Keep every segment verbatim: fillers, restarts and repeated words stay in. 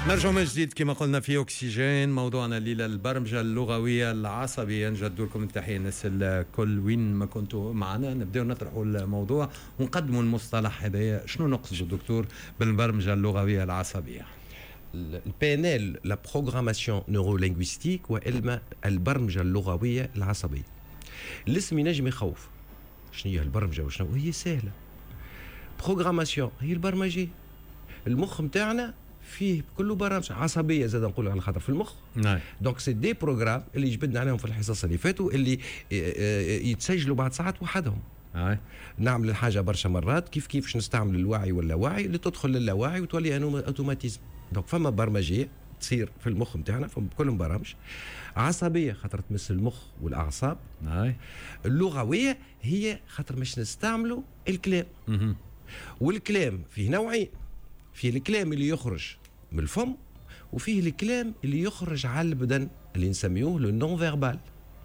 نرجع من جديد كما قلنا في أكسجين. موضوعنا الليلة البرمجة اللغوية العصبية. نجدد لكم التحية الناس الكل وين ما كنتوا معنا. نبدأ نطرحوا الموضوع ونقدموا المصطلح هذا. شنو نقصد دكتور بالبرمجة اللغوية العصبية؟ البي ان ال لا بروغراماسيون نيورولينغويستيك وعلم البرمجة اللغوية العصبية. الاسم ينجم يخوف. شنو هي البرمجة وشنو هي؟ سهلة. بروغراماسيون هي البرمجة. المخ نتاعنا فيه كله برامج عصبيه زاد نقولوا على خاطر في المخ. نعم. دونك سي دي بروغرام اللي جبدنا عليهم في الحصص اللي فاتوا اللي يتسجلوا بعد ساعات وحدهم. نعم. نعمل الحاجه برشا مرات كيف كيفاش نستعمل الوعي واللاوعي اللي تدخل للاوعي وتولي اوتوماتيزم. دونك فما برمجيه تصير في المخ نتاعنا، فما كلهم برامج عصبيه خاطر تمس المخ والاعصاب. نعم. اللغويه هي خاطر مش نستعملوا الكلام. اها. والكلام فيه نوعين. فيه الكلام اللي يخرج من الفم وفيه الكلام اللي يخرج على البدن اللي نسميوه لو نون فيربال.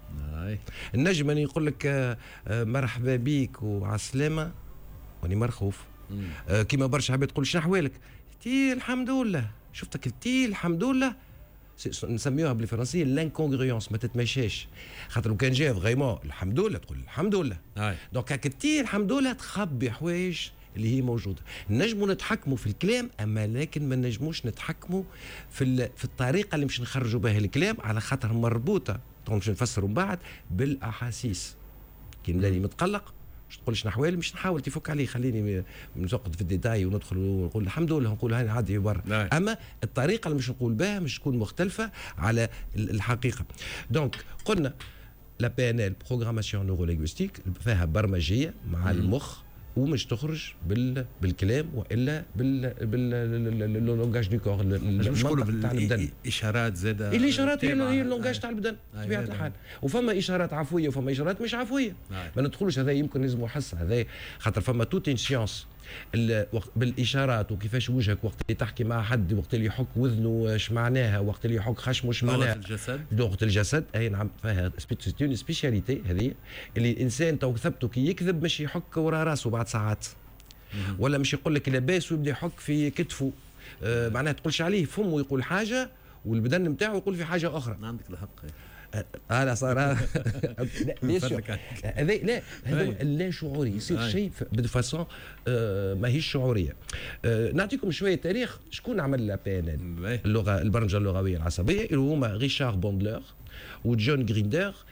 النجم أن يقول لك مرحبا بيك وعسلامة واني مرخوف. كيما برشا عباد تقول شنو احوالك؟ تي الحمد لله. شفتك تي الحمد لله نسميوها بالفرنسيه لانكونغريونس، ما تتمشاش. خاطر لو كان جا فغيمون الحمد لله تقول الحمد لله. دونك هاك تي الحمد لله تخبي حوايج اللي هي موجوده. نجموا نتحكموا في الكلام اما لكن ما نجموش نتحكموا في في الطريقه اللي مش نخرجوا بها الكلام على خاطر مربوطه مش نفسروا من بعد بالاحاسيس. كي نبدا متقلق مش تقول شنو احوالي، مش نحاول تفك عليه خليني نسقط في الديتاي وندخل ونقول الحمد لله نقول هاني عادي برا. اما الطريقه اللي مش نقول بها مش تكون مختلفه على الحقيقه. دونك قلنا لا بي ان ال بروغراماسيون نيورولينغويستيك فيها برمجيه مع المخ ومش تخرج بال... بالكلام والا بال باللونجاج دو كور. مش نقولوا بالاشارات زاده. الاشارات هي هي اللونجاج تاع البدن بطبيعه الحال. وفما اشارات عفويه وفما اشارات مش عفويه. ما ندخلوش هذا يمكن لازم حس هذا خاطر فما توت ان سيونس بالاشارات وكيفاش وجهك وقت اللي تحكي مع حد، وقت اللي يحك وذنه اش معناها، وقت اللي يحك خشمه اش معناها. لغه الجسد. لغه الجسد اي نعم فيها سبيسياليتي سبيشاليتي هذه اللي الانسان تو ثبته كي يكذب مش يحك ورا راسه بعد ساعات. ولا مش يقول لك لاباس ويبدا يحك في كتفه. آه معناها تقولش عليه فمه يقول حاجه والبدن نتاعو يقول في حاجه اخرى. عندك الحق. هذا صار هذا لا هذا اللا شعوري يصير شيء بفاسون ماهيش شعوريه. نعطيكم شويه تاريخ. شكون عمل لا بي ان ال اللغه البرمجه اللغويه العصبيه اللي هما ريشار بوندلر وجون غريندر